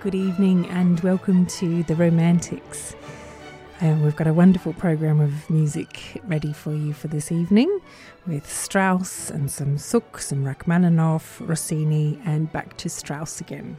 good evening and welcome to The Romantics. We've got a wonderful program of music ready for you for this evening with Strauss and some Suk, some Rachmaninoff, Rossini and back to Strauss again.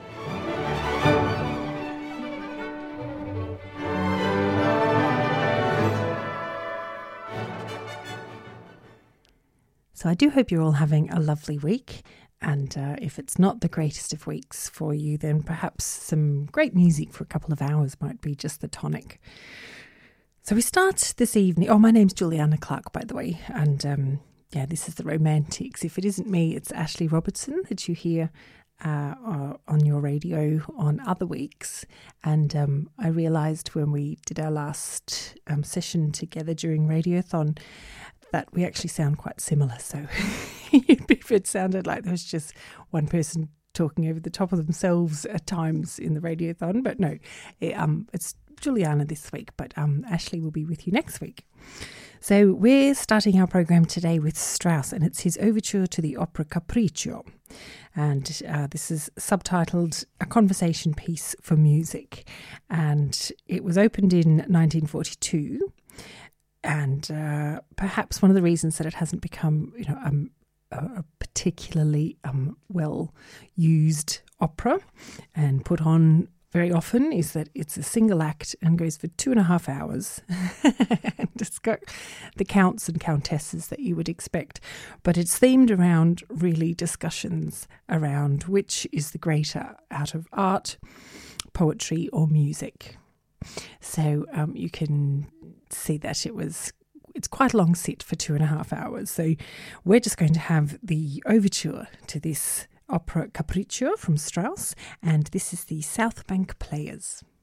So I do hope you're all having a lovely week. And if it's not the greatest of weeks for you, then perhaps some great music for a couple of hours might be just the tonic. So we start this evening. Oh, my name's Juliana Clark, by the way. And this is The Romantics. If it isn't me, it's Ashley Robertson that you hear on your radio on other weeks. And I realised when we did our last session together during Radiothon that we actually sound quite similar. So if it sounded like there was just one person talking over the top of themselves at times in the Radiothon, but no, it's Juliana this week, but Ashley will be with you next week. So we're starting our program today with Strauss, and it's his overture to the opera Capriccio. And this is subtitled A Conversation Piece for Music. And it was opened in 1942. And perhaps one of the reasons that it hasn't become, a particularly well-used opera and put on very often is that it's a single act and goes for 2.5 hours. And it's got the counts and countesses that you would expect. But it's themed around really discussions around which is the greater out of art, poetry or music. So you can see that it's quite a long set for 2.5 hours. So we're just going to have the overture to this opera Capriccio from Strauss, and this is the South Bank Players.